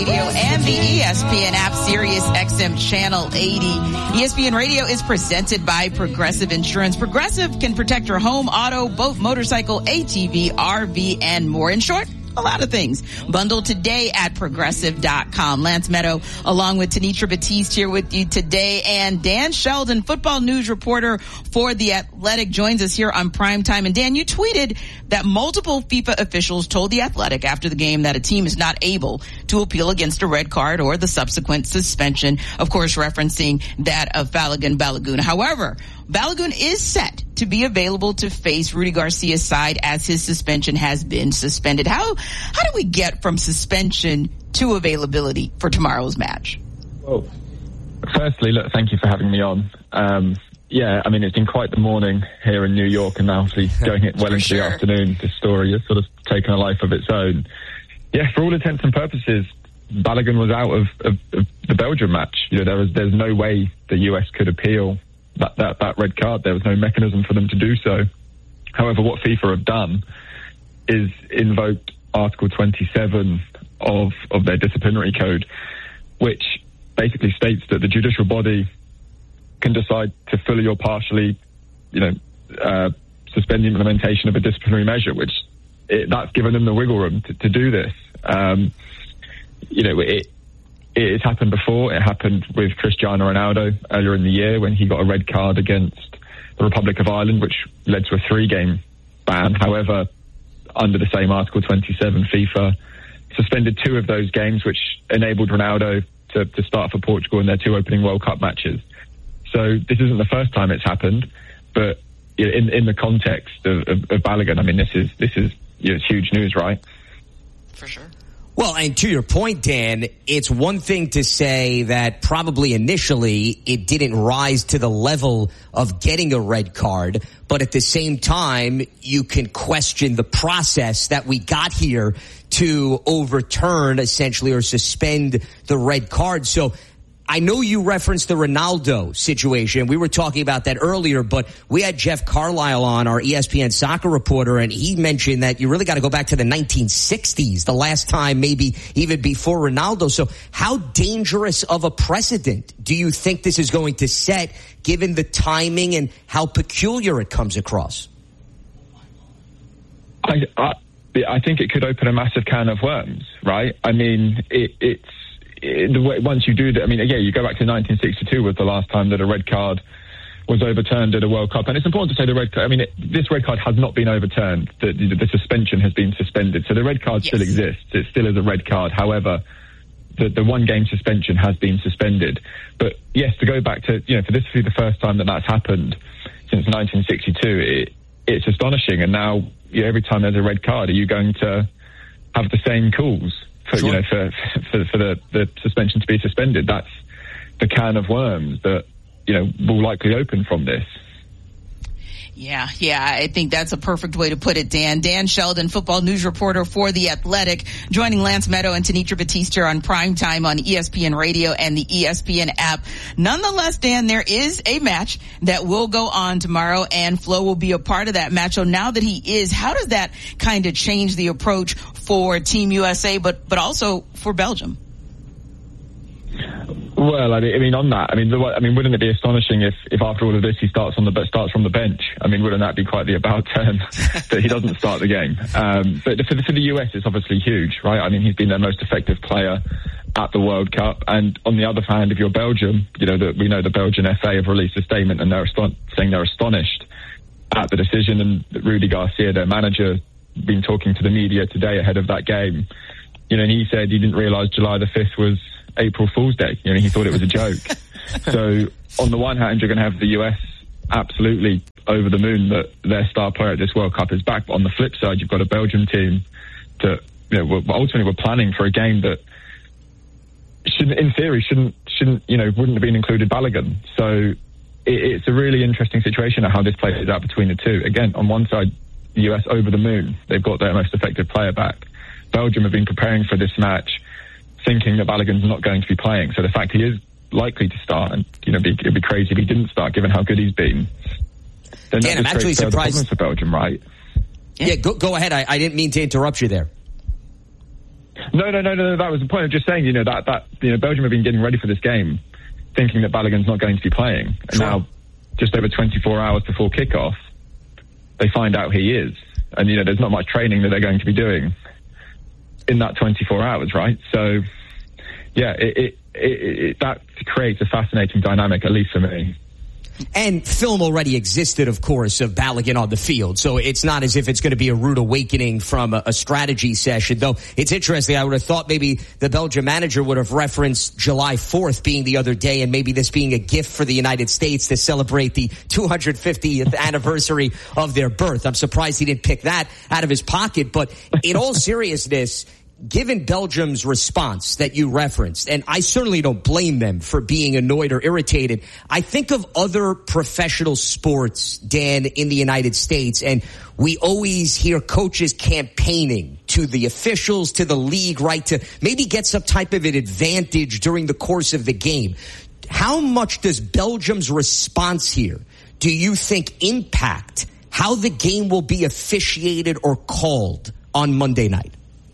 Radio and the ESPN app, Sirius XM Channel 80. ESPN Radio is presented by Progressive Insurance. Progressive can protect your home, auto, boat, motorcycle, ATV, RV, and more. In short, a lot of things. Bundle today at Progressive.com. Lance Meadow, along with Tanitra Batiste, here with you today. And Dan Sheldon, football news reporter for The Athletic, joins us here on Primetime. And Dan, you tweeted that multiple FIFA officials told The Athletic after the game that a team is not able to appeal against a red card or the subsequent suspension, of course referencing that of Balogun Balogun. However, Balogun is set to be available to face Rudy Garcia's side as his suspension has been suspended. How do we get from suspension to availability for tomorrow's match? Well, firstly, look, thank you for having me on. Yeah, I mean, it's been quite the morning here in New York, and now obviously going well into the afternoon, this story has sort of taken a life of its own. Yeah, for all intents and purposes, Balogun was out of the Belgium match. You know, there's no way the US could appeal that red card. There was no mechanism for them to do so. However, what FIFA have done is invoked Article 27 of their disciplinary code, which basically states that the judicial body can decide to fully or partially, suspend the implementation of a disciplinary measure, which that's given them the wiggle room to do this. It has happened before. It happened with Cristiano Ronaldo earlier in the year when he got a red card against the Republic of Ireland, which led to a 3-game ban. However, under the same Article 27, FIFA suspended 2 of those games, which enabled Ronaldo to start for Portugal in their 2 opening World Cup matches. So this isn't the first time it's happened, but in the context of Balogun, I mean, this is it's huge news, right? For sure. Well, and to your point, Dan, it's one thing to say that probably initially it didn't rise to the level of getting a red card, but at the same time, you can question the process that we got here to overturn essentially or suspend the red card. So I know you referenced the Ronaldo situation. We were talking about that earlier, but we had Jeff Carlisle on, our ESPN soccer reporter, and he mentioned that you really got to go back to the 1960s, the last time maybe even before Ronaldo. So how dangerous of a precedent do you think this is going to set, given the timing and how peculiar it comes across? I think it could open a massive can of worms, right? I mean, once you do that, I mean, yeah, you go back to 1962 was the last time that a red card was overturned at a World Cup. And it's important to say this red card has not been overturned. The suspension has been suspended. So the red card still exists. It still is a red card. However, the 1-game suspension has been suspended. But yes, to go back to, for this to be the first time that's happened since 1962, it's astonishing. And now, every time there's a red card, are you going to have the same calls for the suspension to be suspended? That's the can of worms that will likely open from this. Yeah, I think that's a perfect way to put it, Dan. Dan Sheldon, football news reporter for The Athletic, joining Lance Meadow and Tanitra Batiste on Primetime on ESPN Radio and the ESPN app. Nonetheless, Dan, there is a match that will go on tomorrow, and Flo will be a part of that match. So now that he is, how does that kind of change the approach for Team USA, but also for Belgium? Well, I mean, on that, wouldn't it be astonishing if after all of this he starts from the bench? I mean, wouldn't that be quite the about turn that he doesn't start the game? But for the US, it's obviously huge, right? I mean, he's been their most effective player at the World Cup. And on the other hand, if you're Belgium, we know the Belgian FA have released a statement and they're saying they're astonished at the decision. And Rudy Garcia, their manager, been talking to the media today ahead of that game. And he said he didn't realise July the 5th was April Fool's Day. He thought it was a joke. So on the one hand, you're going to have the US absolutely over the moon that their star player at this World Cup is back. But on the flip side, you've got a Belgium team that ultimately we're planning for a game that wouldn't have been included Balogun. So it's a really interesting situation of how this plays out between the two. Again, on one side, the US over the moon. They've got their most effective player back. Belgium have been preparing for this match thinking that Balogun's not going to be playing. So the fact he is likely to start, and it'd be crazy if he didn't start, given how good he's been. Dan, I'm actually surprised for Belgium, right? Yeah, go ahead. I didn't mean to interrupt you there. No. That was the point of just saying, that Belgium have been getting ready for this game, thinking that Balogun's not going to be playing. And now, just over 24 hours before kickoff, they find out he is. And, there's not much training that they're going to be doing in that 24 hours, right? So, yeah, that creates a fascinating dynamic, at least for me. And film already existed, of course, of Balogun on the field. So it's not as if it's going to be a rude awakening from a strategy session. Though it's interesting, I would have thought maybe the Belgian manager would have referenced July 4th being the other day and maybe this being a gift for the United States to celebrate the 250th anniversary of their birth. I'm surprised he didn't pick that out of his pocket. But in all seriousness, given Belgium's response that you referenced, and I certainly don't blame them for being annoyed or irritated, I think of other professional sports, Dan, in the United States, and we always hear coaches campaigning to the officials, to the league, right, to maybe get some type of an advantage during the course of the game. How much does Belgium's response here, do you think, impact how the game will be officiated or called on Monday night?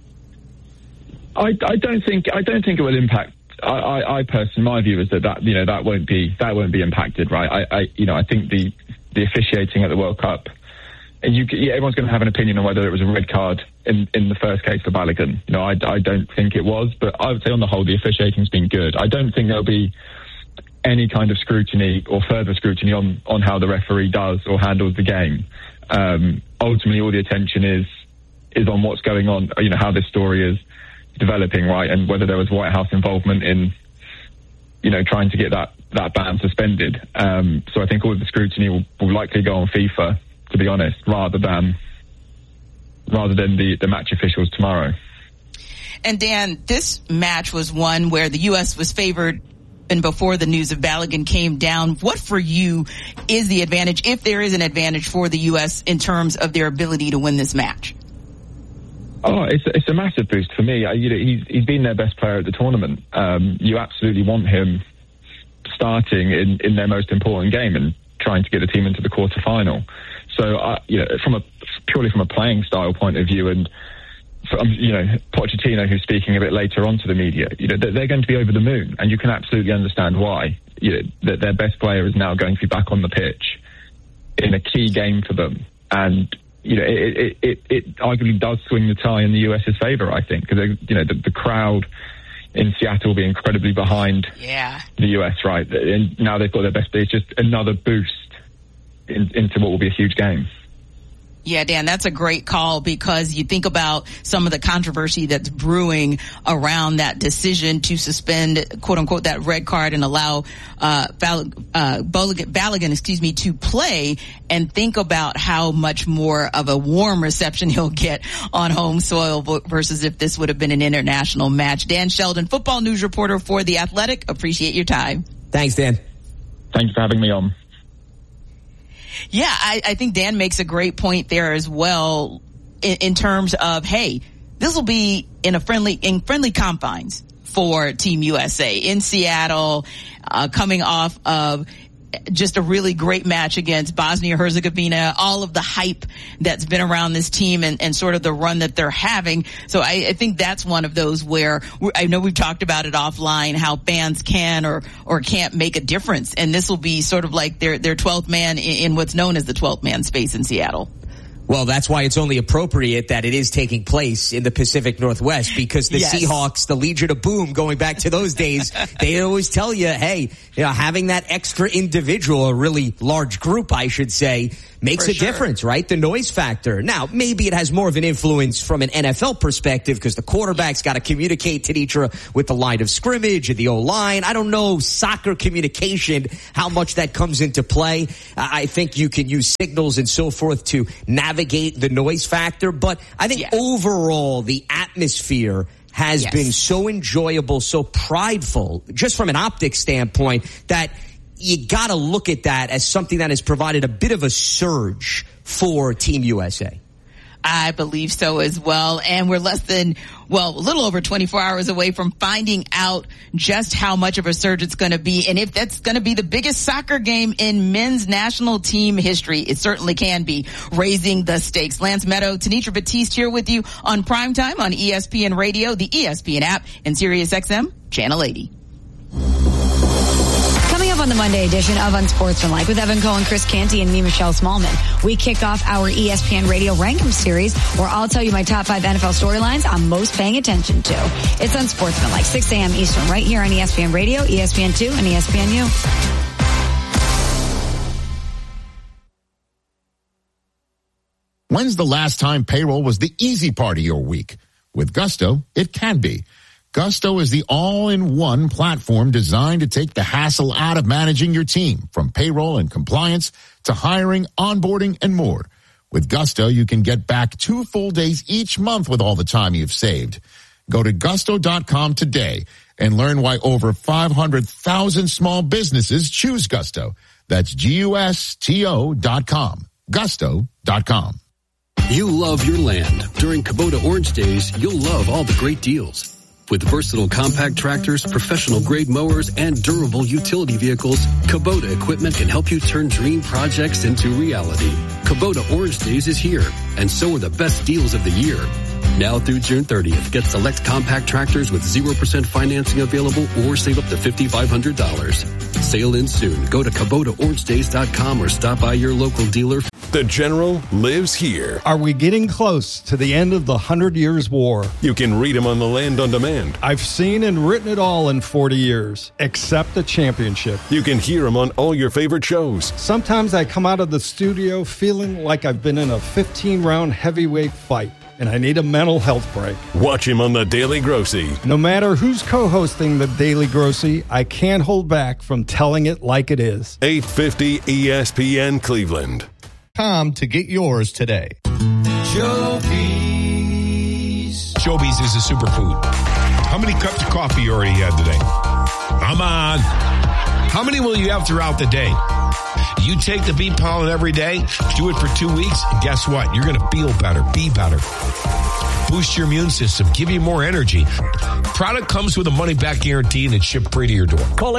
I don't think it will impact. I personally, my view is that won't be impacted, right? I think the officiating at the World Cup, and everyone's going to have an opinion on whether it was a red card in the first case for Balogun. I don't think it was, but I would say on the whole the officiating's been good. I don't think there'll be any kind of scrutiny or further scrutiny on how the referee does or handles the game. Ultimately, all the attention is on what's going on. How this story is developing, right, and whether there was White House involvement in, trying to get that ban suspended. So I think all of the scrutiny will likely go on FIFA, to be honest, rather than the match officials tomorrow. And Dan, this match was one where the U.S. was favored, and before the news of Balogun came down, what for you is the advantage, if there is an advantage for the U.S. in terms of their ability to win this match? Oh, it's a massive boost for me. He's been their best player at the tournament. You absolutely want him starting in their most important game and trying to get the team into the quarterfinal. So, purely from a playing style point of view, and Pochettino, who's speaking a bit later on to the media, they're going to be over the moon, and you can absolutely understand why. That their best player is now going to be back on the pitch in a key game for them, and it arguably does swing the tie in the US's favor, I think, because the crowd in Seattle will be incredibly behind the US, right? And now they've got their best. It's just another boost into what will be a huge game. Yeah, Dan, that's a great call, because you think about some of the controversy that's brewing around that decision to suspend, quote unquote, that red card and allow Balogun, to play, and think about how much more of a warm reception he'll get on home soil versus if this would have been an international match. Dan Sheldon, football news reporter for The Athletic. Appreciate your time. Thanks, Dan. Thanks for having me on. Yeah, I think Dan makes a great point there as well in terms of, hey, this will be in friendly confines for Team USA in Seattle, coming off of just a really great match against Bosnia-Herzegovina, all of the hype that's been around this team and sort of the run that they're having. So I think that's one of those where I know we've talked about it offline, how fans can or can't make a difference. And this will be sort of like their 12th man in what's known as the 12th man space in Seattle. Well, that's why it's only appropriate that it is taking place in the Pacific Northwest, because the Seahawks, the Legion of Boom, going back to those days, they always tell you, hey, having that extra individual, a really large group, I should say, makes a difference, right? The noise factor. Now, maybe it has more of an influence from an NFL perspective, because the quarterback's got to communicate to each other with the line of scrimmage and the O-line. I don't know soccer communication, how much that comes into play. I think you can use signals and so forth to navigate the noise factor, but I think overall the atmosphere has been so enjoyable, so prideful, just from an optics standpoint, that you got to look at that as something that has provided a bit of a surge for Team USA. I believe so as well. And we're a little over 24 hours away from finding out just how much of a surge it's going to be. And if that's going to be the biggest soccer game in men's national team history, it certainly can be, raising the stakes. Lance Meadow, Tanitra Batiste here with you on Primetime on ESPN Radio, the ESPN app, and SiriusXM Channel 80. Coming up on the Monday edition of Unsportsmanlike with Evan Cohen, Chris Canty, and me, Michelle Smallman, we kick off our ESPN Radio Rankum series where I'll tell you my top 5 NFL storylines I'm most paying attention to. It's Unsportsmanlike, 6 a.m. Eastern, right here on ESPN Radio, ESPN2, and ESPNU. When's the last time payroll was the easy part of your week? With Gusto, it can be. Gusto is the all-in-one platform designed to take the hassle out of managing your team, from payroll and compliance to hiring, onboarding, and more. With Gusto, you can get back 2 full days each month with all the time you've saved. Go to gusto.com today and learn why over 500,000 small businesses choose Gusto. That's GUSTO.com. Gusto.com. You love your land. During Kubota Orange Days, you'll love all the great deals. With versatile compact tractors, professional-grade mowers, and durable utility vehicles, Kubota equipment can help you turn dream projects into reality. Kubota Orange Days is here, and so are the best deals of the year. Now through June 30th, get select compact tractors with 0% financing available or save up to $5,500. Sale ends soon. Go to KubotaOrangeDays.com or stop by your local dealer. The General lives here. Are we getting close to the end of the 100 Years' War? You can read him on the Land on Demand. I've seen and written it all in 40 years, except the championship. You can hear him on all your favorite shows. Sometimes I come out of the studio feeling like I've been in a 15-round heavyweight fight, and I need a mental health break. Watch him on The Daily Grossy. No matter who's co-hosting The Daily Grossy, I can't hold back from telling it like it is. 850 ESPN Cleveland. To get yours today. Joe Bees. Joe Bees is a superfood. How many cups of coffee you already had today? Come on. How many will you have throughout the day? You take the bee pollen every day, do it for 2 weeks, and guess what? You're going to feel better, be better. Boost your immune system, give you more energy. Product comes with a money-back guarantee and it's shipped free to your door. Call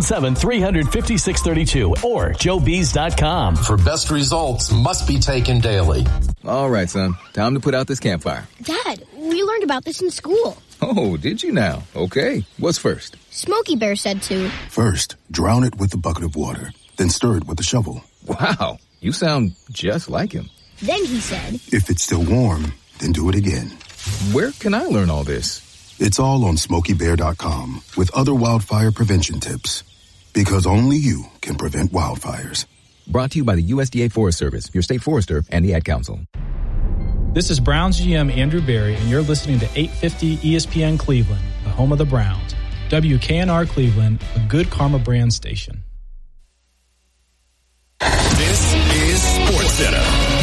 877-350-632 or joebees.com. For best results, must be taken daily. All right, son. Time to put out this campfire. Dad, we learned about this in school. Oh, did you now? Okay. What's first? Smokey Bear said to. First, drown it with a bucket of water. Then stir it with a shovel. Wow. You sound just like him. Then he said. If it's still warm, then do it again. Where can I learn all this? It's all on SmokeyBear.com with other wildfire prevention tips. Because only you can prevent wildfires. Brought to you by the USDA Forest Service, your state forester, and the Ad Council. This is Browns GM Andrew Berry, and you're listening to 850 ESPN Cleveland, the home of the Browns. WKNR Cleveland, a good Karma brand station. This is SportsCenter.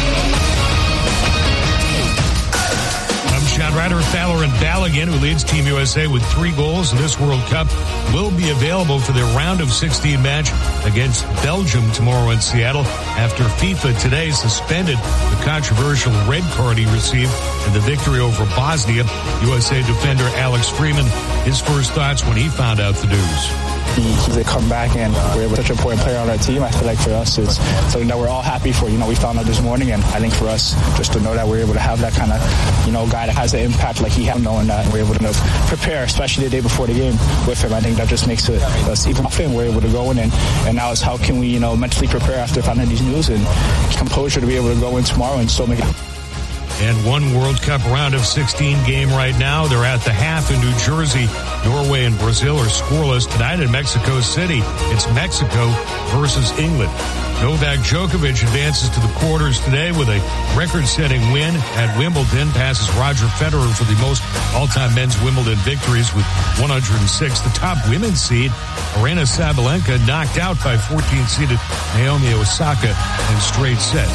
Chad Ryder, Fowler, and Balogun, who leads Team USA with 3 goals in this World Cup, will be available for their round of 16 match against Belgium tomorrow in Seattle after FIFA today suspended the controversial red card he received in the victory over Bosnia. USA defender Alex Freeman, his first thoughts when he found out the news. They come back and we're such an important player on our team. I feel like for us it's something that we're all happy for. We found out this morning, and I think for us just to know that we're able to have that kind of, guy that has the impact like he has, knowing that we're able to prepare, especially the day before the game with him. I think that just makes us even confident. We're able to go in and now it's how can we, mentally prepare after finding these news and composure to be able to go in tomorrow and still make it. And one World Cup round of 16 game right now. They're at the half in New Jersey. Norway and Brazil are scoreless. Tonight in Mexico City, it's Mexico versus England. Novak Djokovic advances to the quarters today with a record-setting win at Wimbledon, passes Roger Federer for the most all-time men's Wimbledon victories with 106. The top women's seed, Aryna Sabalenka, knocked out by 14-seeded Naomi Osaka in straight sets.